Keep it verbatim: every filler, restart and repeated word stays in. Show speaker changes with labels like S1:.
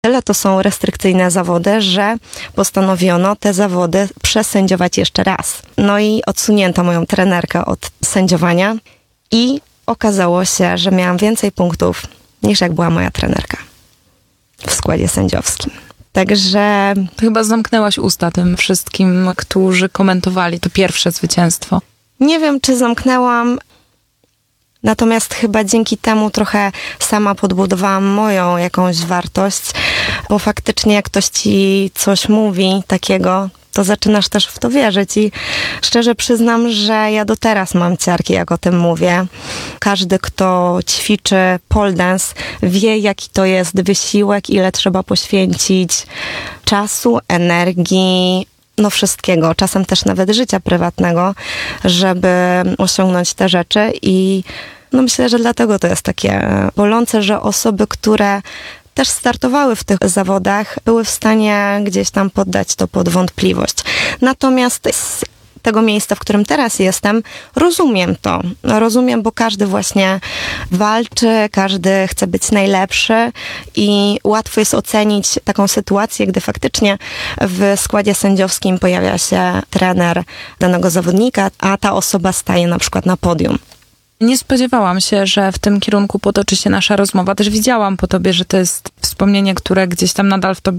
S1: Tyle to są restrykcyjne zawody, że postanowiono te zawody przesędziować jeszcze raz. No i odsunięto moją trenerkę od sędziowania i okazało się, że miałam więcej punktów niż jak była moja trenerka w składzie sędziowskim. Także...
S2: Chyba zamknęłaś usta tym wszystkim, którzy komentowali to pierwsze zwycięstwo.
S1: Nie wiem, czy zamknęłam, natomiast chyba dzięki temu trochę sama podbudowałam moją jakąś wartość, bo faktycznie jak ktoś ci coś mówi takiego, to zaczynasz też w to wierzyć i szczerze przyznam, że ja do teraz mam ciarki, jak o tym mówię. Każdy, kto ćwiczy pole dance, wie, jaki to jest wysiłek, ile trzeba poświęcić czasu, energii, no wszystkiego, czasem też nawet życia prywatnego, żeby osiągnąć te rzeczy i no myślę, że dlatego to jest takie bolące, że osoby, które też startowały w tych zawodach, były w stanie gdzieś tam poddać to pod wątpliwość. Natomiast z tego miejsca, w którym teraz jestem, rozumiem to. Rozumiem, bo każdy właśnie walczy, każdy chce być najlepszy i łatwo jest ocenić taką sytuację, gdy faktycznie w składzie sędziowskim pojawia się trener danego zawodnika, a ta osoba staje na przykład na podium.
S2: Nie spodziewałam się, że w tym kierunku potoczy się nasza rozmowa. Też widziałam po tobie, że to jest wspomnienie, które gdzieś tam nadal w tobie